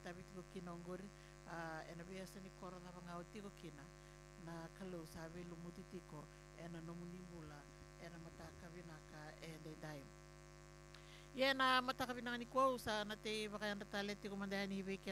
tabi tiko kina ongori e na biasa ni kora na pangau tiko kina na kalau sabe lumuti tiko e na nomunimula e na matakavinaka e dai Ia na matakavinaka ni kou sa na te wakayan ratale tiko mandahani hibe